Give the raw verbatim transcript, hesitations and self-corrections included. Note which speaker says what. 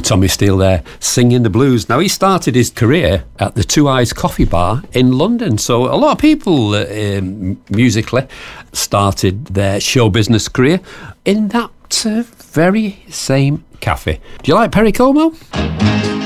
Speaker 1: Tommy Steele there, singing the blues. Now, he started his career at the Two Eyes Coffee Bar in London. So a lot of people uh, um, musically started their show business career in that uh, very same cafe. Do you like Perry Como?